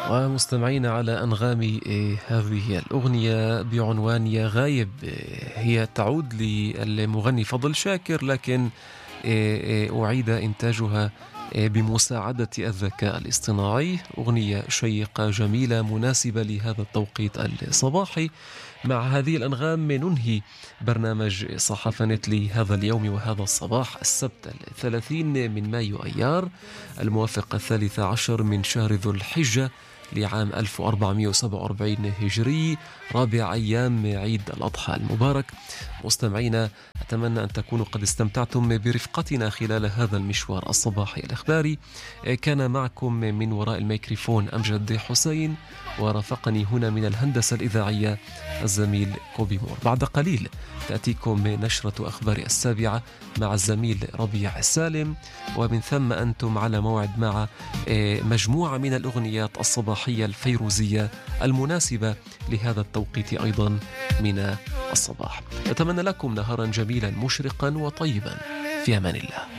ومستمعين على أنغام هذه الأغنية بعنوان يا غايب. هي تعود للمغني فضل شاكر، لكن أعيد إنتاجها بمساعدة الذكاء الاصطناعي. أغنية شيقة جميلة مناسبة لهذا التوقيت الصباحي. مع هذه الأنغام ننهي برنامج صحافة نت لهذا اليوم وهذا الصباح، السبت 30 من مايو أيار، الموافق 13 من شهر ذو الحجة لعام 1447 هجري، رابع أيام عيد الأضحى المبارك. مستمعينا، أتمنى أن تكونوا قد استمتعتم برفقتنا خلال هذا المشوار الصباحي الإخباري. كان معكم من وراء الميكروفون أمجد حسين، ورافقني هنا من الهندسة الإذاعية الزميل كوبي مور. بعد قليل تأتيكم نشرة أخبار 7 مع الزميل ربيع السالم، ومن ثم أنتم على موعد مع مجموعة من الأغنيات الصباحية الفيروزية المناسبة لهذا التوقيت أيضا من الصباح. أتمنى لكم نهارا جميلا مشرقا وطيبا، في أمان الله.